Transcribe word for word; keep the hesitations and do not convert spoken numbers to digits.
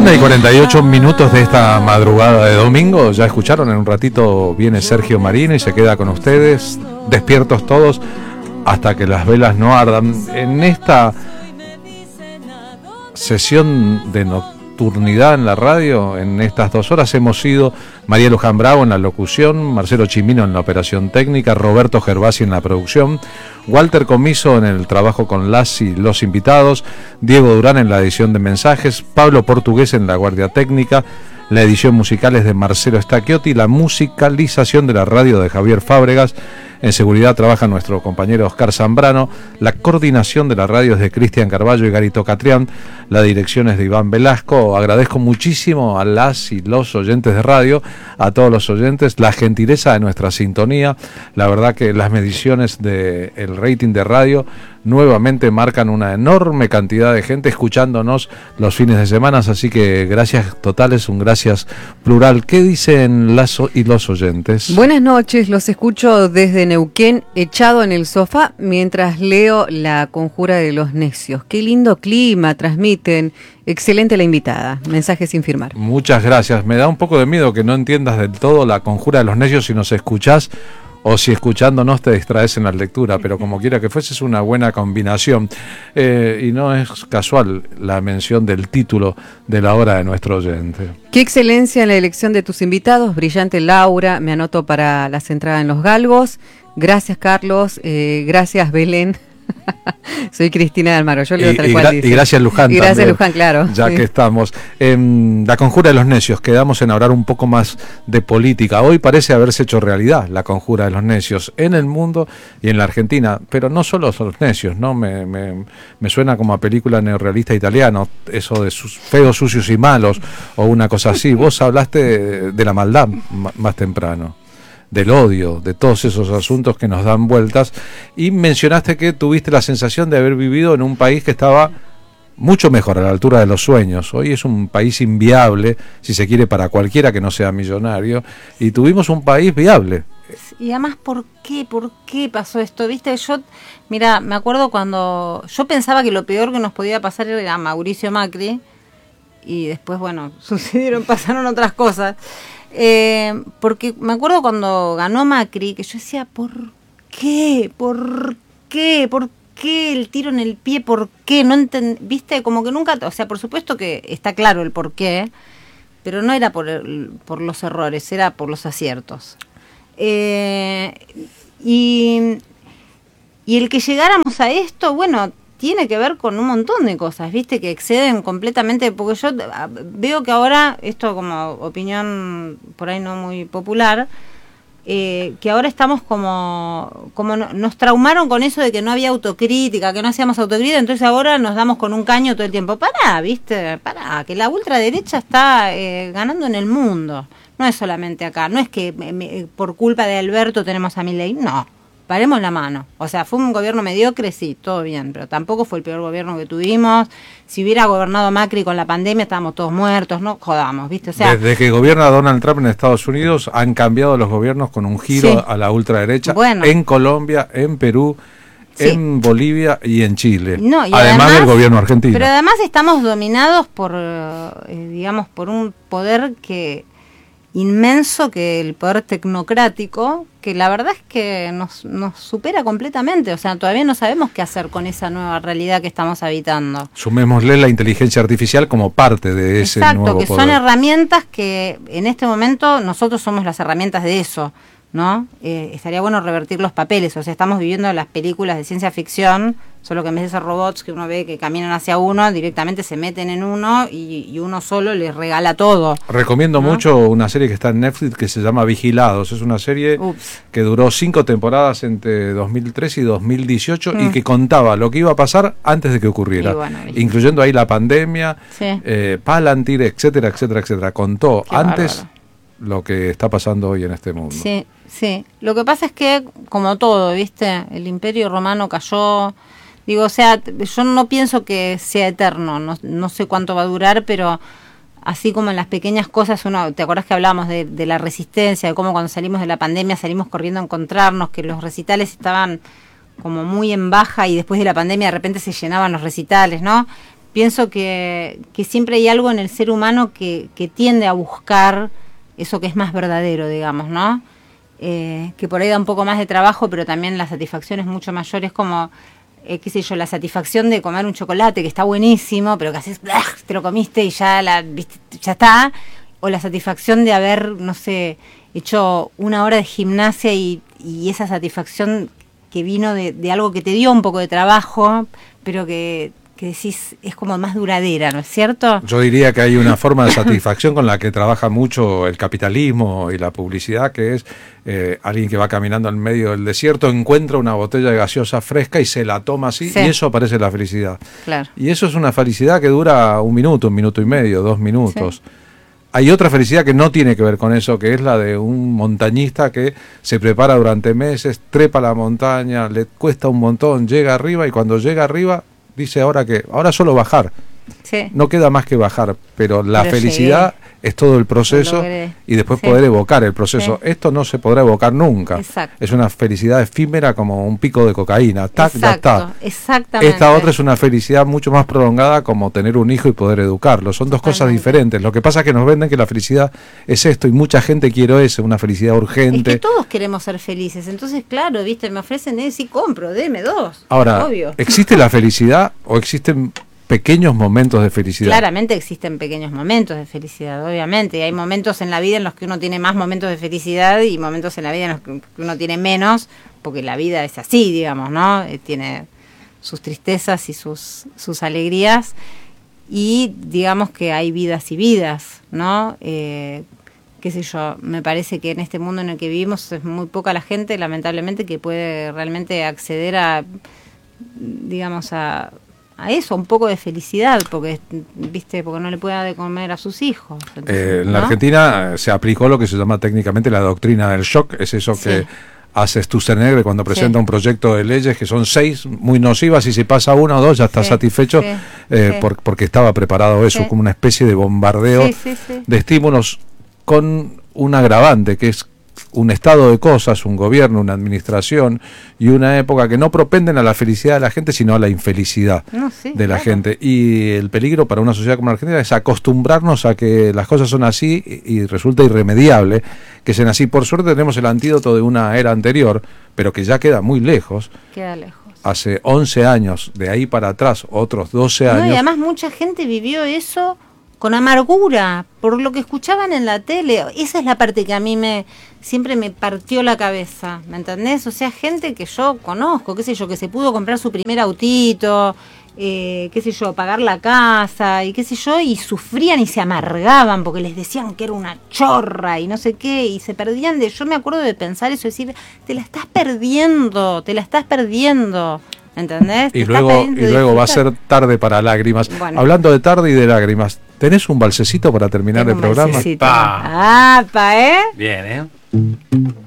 Una y cuarenta y ocho minutos de esta madrugada de domingo. Ya escucharon, en un ratito viene Sergio Marino y se queda con ustedes, despiertos todos, hasta que las velas no ardan. En esta sesión de nocturnidad en la radio, en estas dos horas, hemos sido María Luján Bravo en la locución, Marcelo Chimino en la operación técnica, Roberto Gervasi en la producción, Walter Comiso en el trabajo con las y los invitados, Diego Durán en la edición de mensajes, Pablo Portugués en la guardia técnica, la edición musical es de Marcelo Stacchiotti, la musicalización de la radio de Javier Fábregas, en seguridad trabaja nuestro compañero Oscar Zambrano, la coordinación de la radio es de Cristian Carballo y Garito Catrián, la dirección es de Iván Velasco. Agradezco muchísimo a las y los oyentes de radio, a todos los oyentes, la gentileza de nuestra sintonía. La verdad que las mediciones del rating de radio nuevamente marcan una enorme cantidad de gente escuchándonos los fines de semana, así que gracias totales, un gracias plural. ¿Qué dicen las y los oyentes? Buenas noches, los escucho desde Neuquén, echado en el sofá mientras leo La Conjura de los Necios. Qué lindo clima transmiten. Excelente la invitada. Mensaje sin firmar. Muchas gracias. Me da un poco de miedo que no entiendas del todo La Conjura de los Necios si nos escuchás, o si escuchándonos te distraes en la lectura, pero como quiera que fuese, es una buena combinación. Eh, y no es casual la mención del título de la hora de nuestro oyente. Qué excelencia en la elección de tus invitados. Brillante Laura, me anoto para la centrada en los galgos. Gracias, Carlos. Eh, gracias, Belén. Soy Cristina de Almagro, yo leo y, tal y cual gra- dice. Y gracias, Luján. Y gracias, también, Luján, claro. Ya sí. que estamos. En La Conjura de los Necios, quedamos en hablar un poco más de política. Hoy parece haberse hecho realidad La Conjura de los Necios en el mundo y en la Argentina, pero no solo los necios, ¿no? Me, me, me suena como a película neorrealista italiano, eso de sus feos, sucios y malos, o una cosa así. Vos hablaste de, de la maldad m- más temprano, del odio, de todos esos asuntos que nos dan vueltas, y mencionaste que tuviste la sensación de haber vivido en un país que estaba mucho mejor, a la altura de los sueños. Hoy es un país inviable, si se quiere, para cualquiera que no sea millonario, y tuvimos un país viable. Y además, ¿por qué? ¿Por qué pasó esto? Viste, yo, mira, me acuerdo cuando yo pensaba que lo peor que nos podía pasar era Mauricio Macri, y después, bueno, sucedieron, pasaron otras cosas. Eh, porque me acuerdo cuando ganó Macri, que yo decía, ¿por qué? ¿Por qué? ¿Por qué el tiro en el pie? ¿Por qué? No enten- viste, como que nunca, o sea, por supuesto que está claro el por qué, pero no era por, el, por los errores, era por los aciertos. Eh, y, y el que llegáramos a esto, bueno, tiene que ver con un montón de cosas, viste, que exceden completamente, porque yo veo que ahora, esto como opinión por ahí no muy popular, eh, que ahora estamos como, como no, nos traumaron con eso de que no había autocrítica, que no hacíamos autocrítica, entonces ahora nos damos con un caño todo el tiempo. Pará, viste, pará, que la ultraderecha está eh, ganando en el mundo, no es solamente acá, no es que me, me, por culpa de Alberto tenemos a Milei, no. Paremos la mano. O sea, fue un gobierno mediocre, sí, todo bien, pero tampoco fue el peor gobierno que tuvimos. Si hubiera gobernado Macri con la pandemia, estábamos todos muertos, no jodamos, ¿viste? O sea, desde que gobierna Donald Trump en Estados Unidos, han cambiado los gobiernos con un giro sí. a la ultraderecha, Bueno. en Colombia, en Perú, sí. en Bolivia y en Chile. No, y además, además del gobierno argentino. Pero además estamos dominados por, eh, digamos, por un poder que inmenso, que el poder tecnocrático, que la verdad es que nos, nos supera completamente. O sea, todavía no sabemos qué hacer con esa nueva realidad que estamos habitando. Sumémosle la inteligencia artificial como parte de ese Exacto, nuevo que poder. son herramientas que en este momento nosotros somos las herramientas de eso, ¿no? Eh, estaría bueno revertir los papeles. O sea, estamos viviendo las películas de ciencia ficción, solo que en vez de ser robots que uno ve que caminan hacia uno, directamente se meten en uno y, y uno solo les regala todo. Recomiendo ¿no? mucho una serie que está en Netflix que se llama Vigilados. Es una serie Ups. que duró cinco temporadas entre dos mil tres y dos mil dieciocho Mm. y que contaba lo que iba a pasar antes de que ocurriera, Y bueno, incluyendo ahí la pandemia, Sí. eh, Palantir, etcétera, etcétera, etcétera. Contó Qué antes bárbaro. lo que está pasando hoy en este mundo. Sí, sí. Lo que pasa es que, como todo, ¿viste? El Imperio Romano cayó. Digo, o sea, yo no pienso que sea eterno, no, no sé cuánto va a durar, pero así como en las pequeñas cosas, uno, ¿te acuerdas que hablábamos de, de la resistencia, de cómo cuando salimos de la pandemia salimos corriendo a encontrarnos, que los recitales estaban como muy en baja y después de la pandemia de repente se llenaban los recitales, ¿no? pienso que, que siempre hay algo en el ser humano que, que tiende a buscar eso que es más verdadero, digamos, ¿no? Eh, que por ahí da un poco más de trabajo, pero también la satisfacción es mucho mayor. Es como, eh, qué sé yo, la satisfacción de comer un chocolate que está buenísimo, pero que haces, te lo comiste y ya, la, viste, ya está. O la satisfacción de haber, no sé, hecho una hora de gimnasia y, y esa satisfacción que vino de, de algo que te dio un poco de trabajo, pero que, que decís es como más duradera, ¿no es cierto? Yo diría que hay una forma de satisfacción con la que trabaja mucho el capitalismo y la publicidad, que es eh, alguien que va caminando en medio del desierto, encuentra una botella de gaseosa fresca y se la toma así, sí. Y eso parece la felicidad. Claro. Y eso es una felicidad que dura un minuto, un minuto y medio, dos minutos. Sí. Hay otra felicidad que no tiene que ver con eso, que es la de un montañista que se prepara durante meses, trepa la montaña, le cuesta un montón, llega arriba y cuando llega arriba dice ahora que ahora solo bajar. Sí. No queda más que bajar, pero la pero felicidad llegué. Es todo el proceso y después sí. Poder evocar el proceso. Sí. Esto no se podrá evocar nunca. Exacto. Es una felicidad efímera como un pico de cocaína. Tac, Exacto. Ya está. Exactamente. Esta otra es una felicidad mucho más prolongada como tener un hijo y poder educarlo. Son dos Totalmente. Cosas diferentes. Lo que pasa es que nos venden que la felicidad es esto y mucha gente quiere eso, una felicidad urgente. Es que todos queremos ser felices. Entonces, claro, viste, me ofrecen, eh, sí compro, deme dos. Ahora, obvio. ¿Existe la felicidad o existen pequeños momentos de felicidad? Claramente existen pequeños momentos de felicidad, obviamente. Y hay momentos en la vida en los que uno tiene más momentos de felicidad y momentos en la vida en los que uno tiene menos, porque la vida es así, digamos, ¿no? Eh, tiene sus tristezas y sus, sus alegrías. Y digamos que hay vidas y vidas, ¿no? Eh, qué sé yo, me parece que en este mundo en el que vivimos es muy poca la gente, lamentablemente, que puede realmente acceder a, digamos, a... a eso, un poco de felicidad, porque viste, porque no le puede dar de comer a sus hijos. Entonces, eh, en ¿no? la Argentina se aplicó lo que se llama técnicamente la doctrina del shock, es eso sí. Que hace Sturzenegger cuando presenta sí. Un proyecto de leyes que son seis muy nocivas y si pasa una o dos ya está sí. Satisfecho sí. Eh, sí. Por, porque estaba preparado eso, sí. Como una especie de bombardeo sí, sí, sí. De estímulos con un agravante que es un estado de cosas, un gobierno, una administración y una época que no propenden a la felicidad de la gente, sino a la infelicidad no, sí, de la claro. Gente. Y el peligro para una sociedad como la Argentina es acostumbrarnos a que las cosas son así y, y resulta irremediable que sean así. Por suerte tenemos el antídoto de una era anterior, pero que ya queda muy lejos. Queda lejos. Hace once años, de ahí para atrás, otros doce años. No, y además mucha gente vivió eso con amargura, por lo que escuchaban en la tele. Esa es la parte que a mí me siempre me partió la cabeza, ¿me entendés? O sea, gente que yo conozco, qué sé yo, que se pudo comprar su primer autito, eh, qué sé yo, pagar la casa, y qué sé yo, y sufrían y se amargaban porque les decían que era una chorra y no sé qué, y se perdían de... Yo me acuerdo de pensar eso, decir, te la estás perdiendo, te la estás perdiendo... ¿Entendés? Y luego, y luego va a ser tarde para lágrimas. Bueno. Hablando de tarde y de lágrimas, ¿tenés un balsecito para terminar el programa? ¡Pa! ¡Ah, pa, eh! Bien, ¿eh?